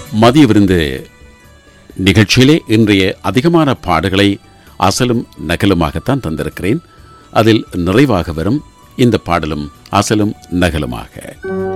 மதிய விருந்து நிகழ்ச்சியிலே இன்றைய அதிகமான பாடுகளை அசலும் நகலுமாகத்தான் தந்திருக்கிறேன். அதில் நிறைவாக வரும் இந்த பாடலும் அசலும் நகலுமாக.